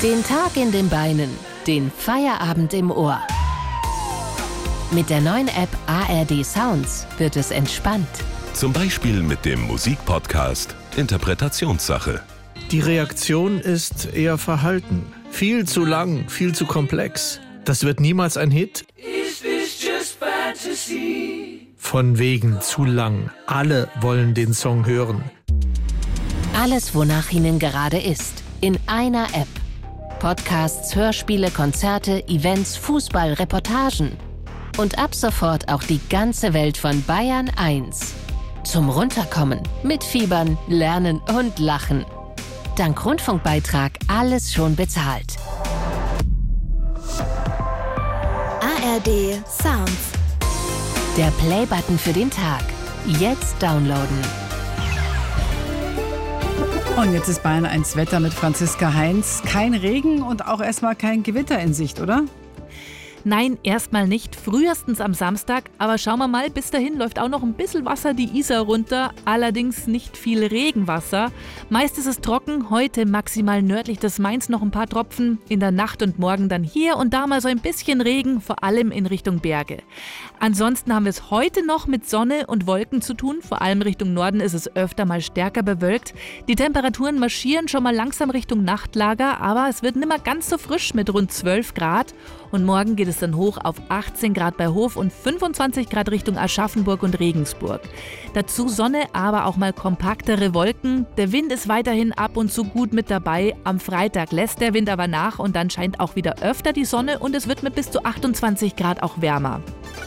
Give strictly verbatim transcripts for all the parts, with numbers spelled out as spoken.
Den Tag in den Beinen, den Feierabend im Ohr. Mit der neuen App A R D Sounds wird es entspannt. Zum Beispiel mit dem Musikpodcast Interpretationssache. Die Reaktion ist eher verhalten. Viel zu lang, viel zu komplex. Das wird niemals ein Hit. Is this just fantasy? Von wegen zu lang. Alle wollen den Song hören. Alles, wonach Ihnen gerade ist, in einer App. Podcasts, Hörspiele, Konzerte, Events, Fußball, Reportagen. Und ab sofort auch die ganze Welt von Bayern eins. Zum Runterkommen, mitfiebern, lernen und lachen. Dank Rundfunkbeitrag alles schon bezahlt. A R D Sounds. Der Play-Button für den Tag. Jetzt downloaden. Und jetzt ist Bayern eins Wetter mit Franziska Heinz. Kein Regen und auch erstmal kein Gewitter in Sicht, oder? Nein, erstmal nicht. Frühestens am Samstag. Aber schauen wir mal, bis dahin läuft auch noch ein bisschen Wasser die Isar runter. Allerdings nicht viel Regenwasser. Meist ist es trocken. Heute maximal nördlich des Mains noch ein paar Tropfen. In der Nacht und morgen dann hier und da mal so ein bisschen Regen, vor allem in Richtung Berge. Ansonsten haben wir es heute noch mit Sonne und Wolken zu tun. Vor allem Richtung Norden ist es öfter mal stärker bewölkt. Die Temperaturen marschieren schon mal langsam Richtung Nachtlager. Aber es wird nicht mehr ganz so frisch mit rund zwölf Grad. Und morgen geht es dann hoch auf achtzehn Grad bei Hof und fünfundzwanzig Grad Richtung Aschaffenburg und Regensburg. Dazu Sonne, aber auch mal kompaktere Wolken. Der Wind ist weiterhin ab und zu gut mit dabei. Am Freitag lässt der Wind aber nach und dann scheint auch wieder öfter die Sonne und es wird mit bis zu achtundzwanzig Grad auch wärmer.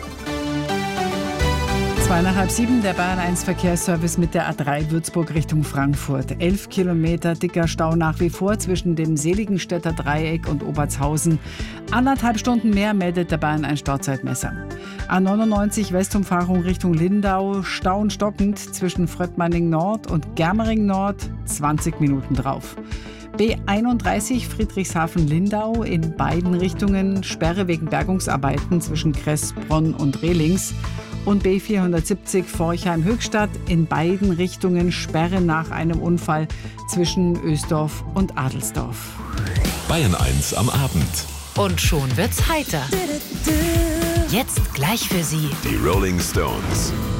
Zwei nach halb sieben, der Bayern eins Verkehrsservice mit der A drei Würzburg Richtung Frankfurt. Elf Kilometer dicker Stau nach wie vor zwischen dem Seligenstädter Dreieck und Obertshausen. Anderthalb Stunden mehr meldet der Bayern eins Stauzeitmesser. A neunundneunzig Westumfahrung Richtung Lindau, Stau stockend zwischen Fröttmanning Nord und Germering Nord, zwanzig Minuten drauf. B einunddreißig Friedrichshafen-Lindau in beiden Richtungen, Sperre wegen Bergungsarbeiten zwischen Kressbronn und Rehlings. Und B vierhundertsiebzig Forchheim-Höchstadt in beiden Richtungen, Sperre nach einem Unfall zwischen Ösdorf und Adelsdorf. Bayern eins am Abend. Und schon wird's heiter. Jetzt gleich für Sie Die Rolling Stones.